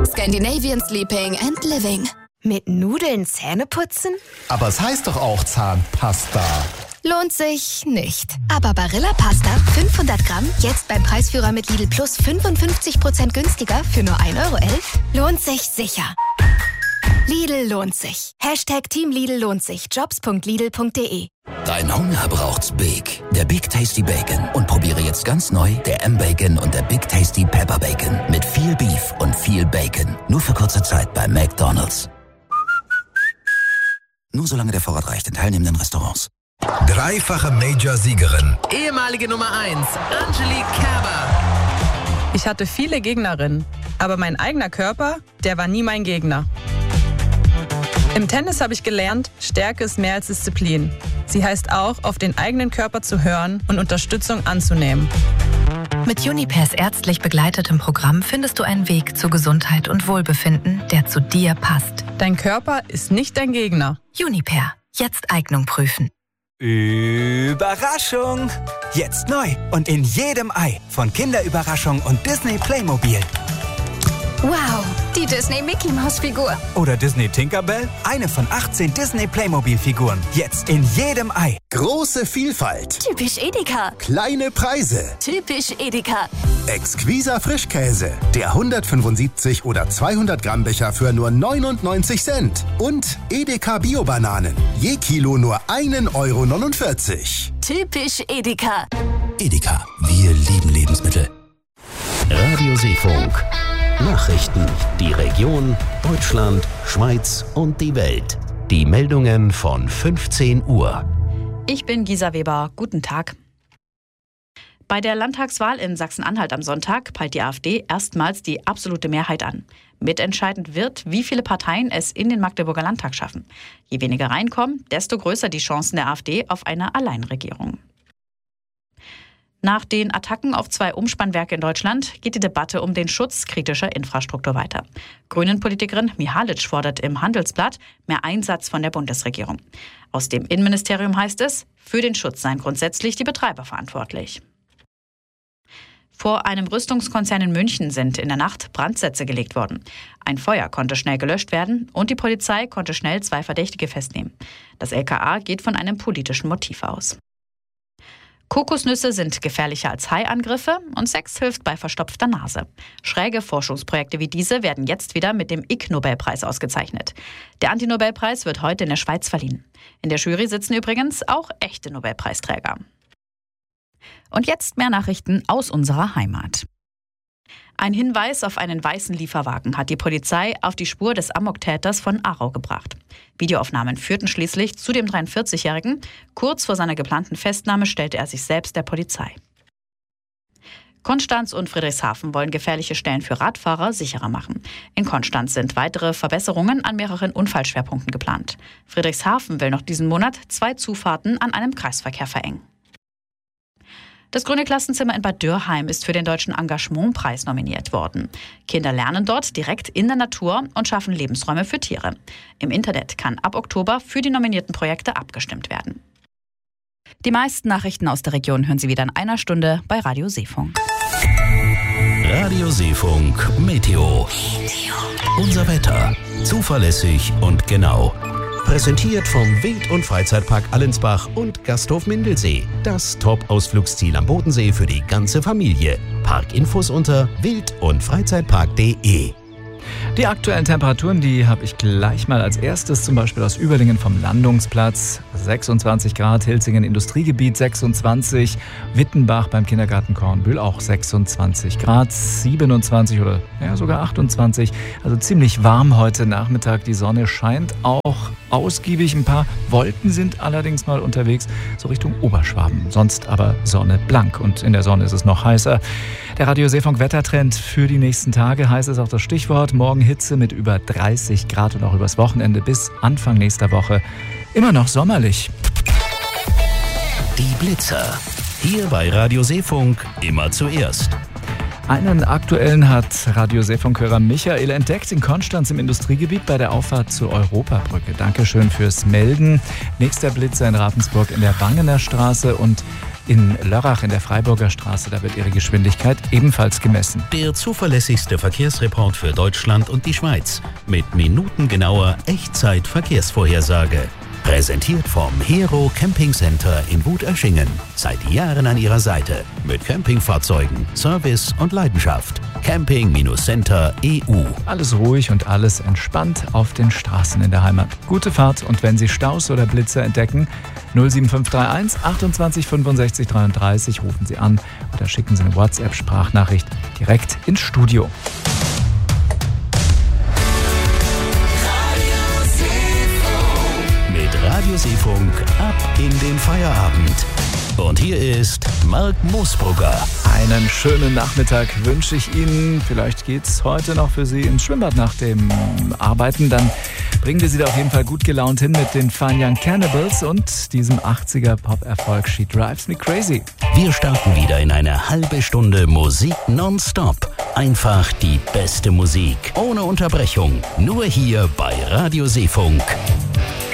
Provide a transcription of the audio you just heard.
Scandinavian Sleeping and Living. Mit Nudeln Zähne putzen? Aber es heißt doch auch Zahnpasta. Lohnt sich nicht. Aber Barilla Pasta 500 Gramm, jetzt beim Preisführer mit Lidl Plus 55% günstiger für nur 1,11 € lohnt sich sicher. Lidl lohnt sich. Team Lidl lohnt sich. Jobs.lidl.de. Dein Hunger braucht's Big. Der Big Tasty Bacon. Und probiere jetzt ganz neu der M-Bacon und der Big Tasty Pepper Bacon. Mit viel Beef und viel Bacon. Nur für kurze Zeit bei McDonald's. Nur solange der Vorrat reicht in teilnehmenden Restaurants. Dreifache Major-Siegerin. Ehemalige Nummer 1, Angelique Kerber. Ich hatte viele Gegnerinnen, aber mein eigener Körper, der war nie mein Gegner. Im Tennis habe ich gelernt, Stärke ist mehr als Disziplin. Sie heißt auch, auf den eigenen Körper zu hören und Unterstützung anzunehmen. Mit Junipers ärztlich begleitetem Programm findest du einen Weg zu Gesundheit und Wohlbefinden, der zu dir passt. Dein Körper ist nicht dein Gegner. Juniper. Jetzt Eignung prüfen. Überraschung! Jetzt neu und in jedem Ei von Kinderüberraschung und Disney Playmobil. Wow, die Disney Mickey Maus Figur. Oder Disney Tinkerbell, eine von 18 Disney Playmobil Figuren. Jetzt in jedem Ei. Große Vielfalt. Typisch Edeka. Kleine Preise. Typisch Edeka. Exquiser Frischkäse. Der 175 oder 200 Gramm Becher für nur 99 Cent. Und Edeka Bio-Bananen. Je Kilo nur 1,49 €. Typisch Edeka. Edeka. Wir lieben Lebensmittel. Radio Seefunk. Nachrichten, die Region, Deutschland, Schweiz und die Welt. Die Meldungen von 15 Uhr. Ich bin Gisa Weber. Guten Tag. Bei der Landtagswahl in Sachsen-Anhalt am Sonntag peilt die AfD erstmals die absolute Mehrheit an. Mitentscheidend wird, wie viele Parteien es in den Magdeburger Landtag schaffen. Je weniger reinkommen, desto größer die Chancen der AfD auf eine Alleinregierung. Nach den Attacken auf 2 Umspannwerke in Deutschland geht die Debatte um den Schutz kritischer Infrastruktur weiter. Grünen-Politikerin Mihalic fordert im Handelsblatt mehr Einsatz von der Bundesregierung. Aus dem Innenministerium heißt es, für den Schutz seien grundsätzlich die Betreiber verantwortlich. Vor einem Rüstungskonzern in München sind in der Nacht Brandsätze gelegt worden. Ein Feuer konnte schnell gelöscht werden und die Polizei konnte schnell 2 Verdächtige festnehmen. Das LKA geht von einem politischen Motiv aus. Kokosnüsse sind gefährlicher als Haiangriffe und Sex hilft bei verstopfter Nase. Schräge Forschungsprojekte wie diese werden jetzt wieder mit dem Ig-Nobelpreis ausgezeichnet. Der Anti-Nobelpreis wird heute in der Schweiz verliehen. In der Jury sitzen übrigens auch echte Nobelpreisträger. Und jetzt mehr Nachrichten aus unserer Heimat. Ein Hinweis auf einen weißen Lieferwagen hat die Polizei auf die Spur des Amoktäters von Aarau gebracht. Videoaufnahmen führten schließlich zu dem 43-Jährigen. Kurz vor seiner geplanten Festnahme stellte er sich selbst der Polizei. Konstanz und Friedrichshafen wollen gefährliche Stellen für Radfahrer sicherer machen. In Konstanz sind weitere Verbesserungen an mehreren Unfallschwerpunkten geplant. Friedrichshafen will noch diesen Monat 2 Zufahrten an einem Kreisverkehr verengen. Das Grüne Klassenzimmer in Bad Dürrheim ist für den Deutschen Engagementpreis nominiert worden. Kinder lernen dort direkt in der Natur und schaffen Lebensräume für Tiere. Im Internet kann ab Oktober für die nominierten Projekte abgestimmt werden. Die meisten Nachrichten aus der Region hören Sie wieder in einer Stunde bei Radio Seefunk. Radio Seefunk Meteo. Unser Wetter. Zuverlässig und genau. Präsentiert vom Wild- und Freizeitpark Allensbach und Gasthof Mindelsee. Das Top-Ausflugsziel am Bodensee für die ganze Familie. Parkinfos unter wild-und-freizeitpark.de. Die aktuellen Temperaturen, die habe ich gleich mal als erstes, zum Beispiel aus Überlingen vom Landungsplatz. 26 Grad, Hilzingen Industriegebiet 26, Wittenbach beim Kindergarten Kornbühl auch 26 Grad, 27 oder ja, sogar 28. Also ziemlich warm heute Nachmittag. Die Sonne scheint auch ausgiebig. Ein paar Wolken sind allerdings mal unterwegs, so Richtung Oberschwaben. Sonst aber Sonne blank und in der Sonne ist es noch heißer. Der Radio Seefunk Wettertrend für die nächsten Tage, heißt es auch das Stichwort. Morgen Hitze mit über 30 Grad und auch übers Wochenende bis Anfang nächster Woche immer noch sommerlich. Die Blitzer. Hier bei Radio Seefunk immer zuerst. Einen aktuellen hat Radio Seefunk-Hörer Michael entdeckt in Konstanz im Industriegebiet bei der Auffahrt zur Europabrücke. Dankeschön fürs Melden. Nächster Blitzer in Ravensburg in der Wangener Straße und In Lörrach in der Freiburger Straße, da wird ihre Geschwindigkeit ebenfalls gemessen. Der zuverlässigste Verkehrsreport für Deutschland und die Schweiz mit minutengenauer Echtzeit-Verkehrsvorhersage. Präsentiert vom Hero Camping Center in Wut-Eschingen. Seit Jahren an Ihrer Seite. Mit Campingfahrzeugen, Service und Leidenschaft. Camping-Center.eu. Alles ruhig und alles entspannt auf den Straßen in der Heimat. Gute Fahrt und wenn Sie Staus oder Blitze entdecken, 07531 28 65 33 rufen Sie an oder schicken Sie eine WhatsApp-Sprachnachricht direkt ins Studio. Radio Seefunk ab in den Feierabend. Und hier ist Marc Moosbrugger. Einen schönen Nachmittag wünsche ich Ihnen. Vielleicht geht's heute noch für Sie ins Schwimmbad nach dem Arbeiten. Dann bringen wir Sie da auf jeden Fall gut gelaunt hin mit den Fine Young Cannibals und diesem 80er Pop-Erfolg She Drives Me Crazy. Wir starten wieder in eine halbe Stunde Musik nonstop. Einfach die beste Musik. Ohne Unterbrechung. Nur hier bei Radio Seefunk.